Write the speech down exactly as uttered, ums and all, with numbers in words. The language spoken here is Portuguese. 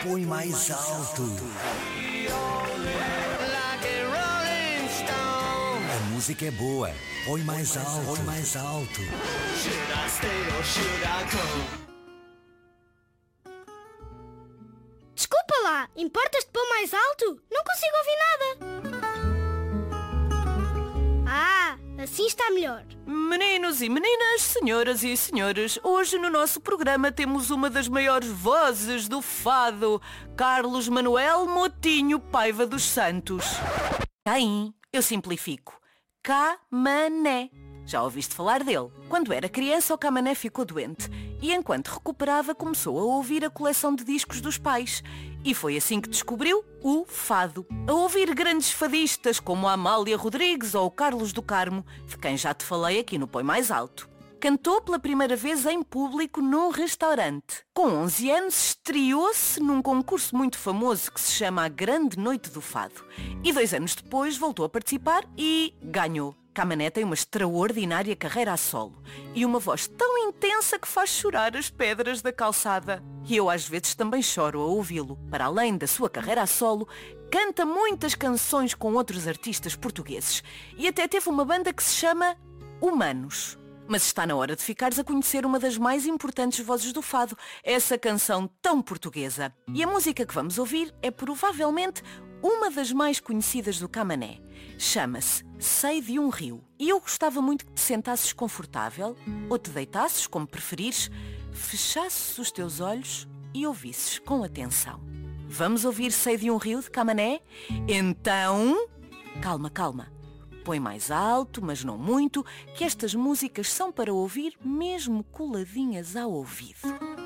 Põe mais alto. A música é boa. Põe mais alto. Põe mais alto. Desculpa lá, importas-te pôr mais alto? Não consigo ouvir nada. Ah, assim está melhor. Meninos e meninas, senhoras e senhores, hoje no nosso programa temos uma das maiores vozes do fado, Carlos Manuel Motinho Paiva dos Santos. Caim, eu simplifico. Camané. Já ouviste falar dele? Quando era criança, o Camané ficou doente e, enquanto recuperava, começou a ouvir a coleção de discos dos pais. E foi assim que descobriu o fado. A ouvir grandes fadistas como a Amália Rodrigues ou o Carlos do Carmo, de quem já te falei aqui no Põe Mais Alto. Cantou pela primeira vez em público num restaurante. Com onze anos, estreou-se num concurso muito famoso que se chama A Grande Noite do Fado. E dois anos depois voltou a participar e ganhou. Camané tem uma extraordinária carreira a solo e uma voz tão intensa que faz chorar as pedras da calçada. E eu às vezes também choro a ouvi-lo. Para além da sua carreira a solo, canta muitas canções com outros artistas portugueses e até teve uma banda que se chama Humanos. Mas está na hora de ficares a conhecer uma das mais importantes vozes do fado, essa canção tão portuguesa. E a música que vamos ouvir é provavelmente uma das mais conhecidas do Camané. Chama-se Sei de um Rio. E eu gostava muito que te sentasses confortável, ou te deitasses, como preferires, fechasses os teus olhos e ouvisses com atenção. Vamos ouvir Sei de um Rio, de Camané? Então, calma, calma. Põe mais alto, mas não muito, que estas músicas são para ouvir mesmo coladinhas ao ouvido.